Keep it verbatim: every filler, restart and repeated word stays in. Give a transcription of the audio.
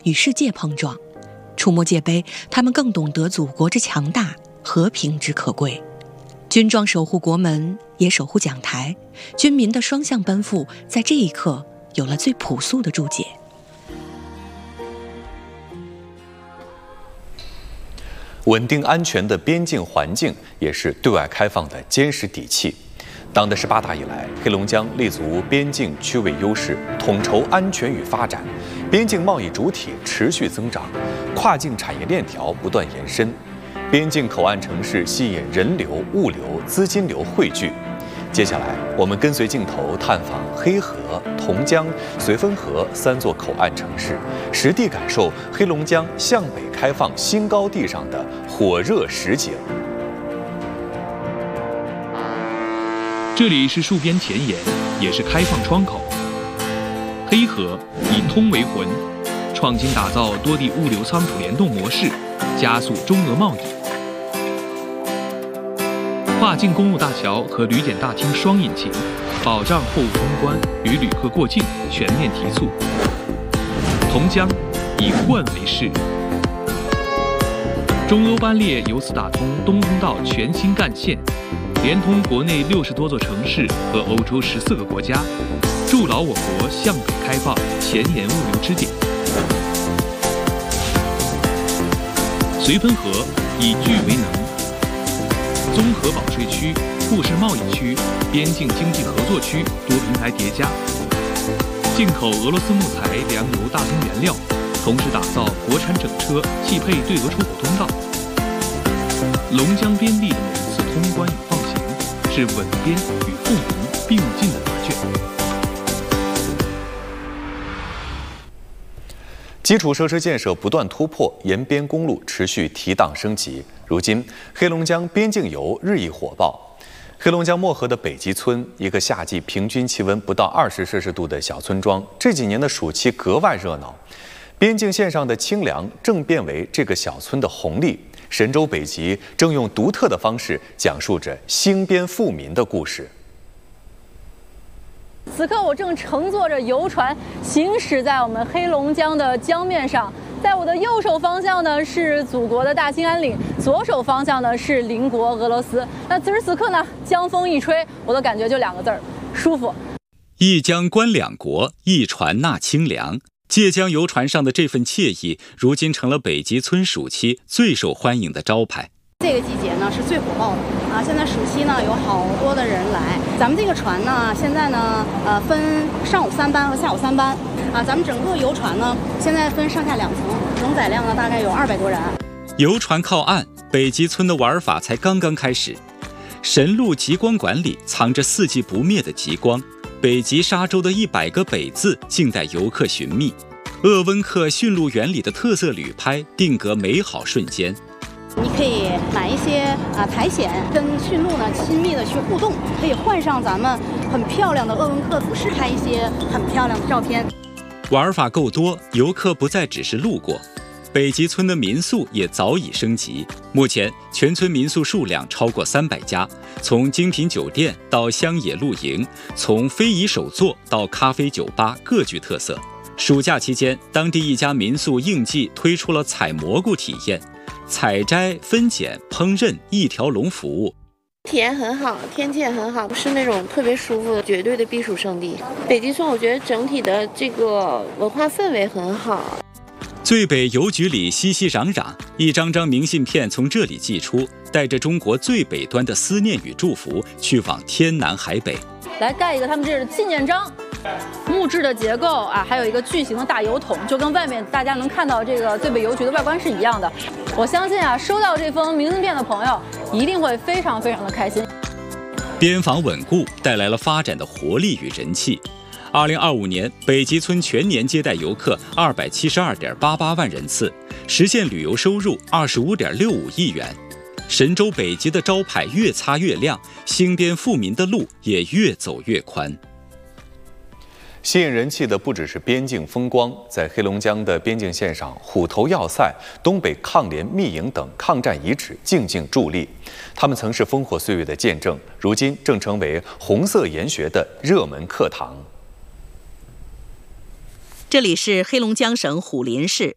与世界碰撞。触摸界碑，他们更懂得祖国之强大，和平之可贵。军装守护国门，也守护讲台，军民的双向奔赴，在这一刻有了最朴素的注解。 稳定安全的边境环境也是对外开放的坚实底气。党的十八大以来，黑龙江立足边境区位优势，统筹安全与发展，边境贸易主体持续增长，跨境产业链条不断延伸，边境口岸城市吸引人流、物流、资金流汇聚。接下来，我们跟随镜头探访黑河、同江、绥芬河三座口岸城市，实地感受黑龙江向北开放新高地上的火热实景。 这里是戍边前沿，也是开放窗口。黑河以通为魂，创新打造多地物流仓储联动模式，加速中俄贸易。跨境公路大桥和旅检大厅双引擎，保障货物通关与旅客过境全面提速。同江以贯为势，中欧班列由此打通东通道全新干线，连通国内六十多座城市和欧洲十四个国家，筑牢我国向北开放前沿物流支点。绥芬河以聚为能，综合保税区、沪市贸易区、边境经济合作区多平台叠加，进口俄罗斯木材、粮油、大宗原料，同时打造国产整车汽配对俄出口通道。龙江边地的每一次通关与放行，是稳边与富民并进的答卷。 基础设施建设不断突破，沿边公路持续提档升级。如今，黑龙江边境游日益火爆。黑龙江漠河的北极村，一个夏季平均气温不到二十摄氏度的小村庄，这几年的暑期格外热闹。边境线上的清凉，正变为这个小村的红利。神州北极正用独特的方式讲述着兴边富民的故事。 此刻我正乘坐着游船行驶在我们黑龙江的江面上，在我的右手方向呢是祖国的大兴安岭，左手方向呢是邻国俄罗斯。那此时此刻呢，江风一吹，我的感觉就两个字儿：舒服。 一江观两国，一船纳清凉。借江游船上的这份惬意，如今成了北极村暑期最受欢迎的招牌。 这个季节呢是最火爆的啊！现在暑期呢有好多的人来。咱们这个船呢，现在呢呃分上午三班和下午三班啊。咱们整个游船呢现在分上下两层，容载量呢大概有二百多人。 游船靠岸，北极村的玩法才刚刚开始。神鹿极光馆里藏着四季不灭的极光，北极沙洲的一百个北字静待游客寻觅。鄂温克驯鹿园里的特色旅拍定格美好瞬间。 你可以买一些啊苔藓，跟驯鹿呢亲密的去互动，可以换上咱们很漂亮的鄂温克服饰，拍一些很漂亮的照片。 玩法够多，游客不再只是路过。北极村的民宿也早已升级，目前全村民宿数量超过三百家，从精品酒店到乡野露营，从非遗手作到咖啡酒吧，各具特色。暑假期间，当地一家民宿应季推出了采蘑菇体验。采摘、分拣、烹饪一条龙服务， 体验很好，天气也很好，是那种特别舒服的绝对的避暑胜地。北极村我觉得整体的这个文化氛围很好。 最北邮局里熙熙攘攘，一张张明信片从这里寄出，带着中国最北端的思念与祝福，去往天南海北。 来盖一个他们这是纪念章，木质的结构啊，还有一个巨型的大邮筒，就跟外面大家能看到这个最北邮局的外观是一样的。我相信啊，收到这封明信片的朋友一定会非常非常的开心。 边防稳固带来了发展的活力与人气。二零二五年，北极村全年接待游客二百七十二点八八万人次，实现旅游收入二十五点六五亿元。神州北极的招牌越擦越亮，兴边富民的路也越走越宽。 吸引人气的不只是边境风光，在黑龙江的边境线上，虎头要塞、东北抗联密营等抗战遗址静静伫立，他们曾是烽火岁月的见证，如今正成为红色研学的热门课堂。 这里是黑龙江省虎林市，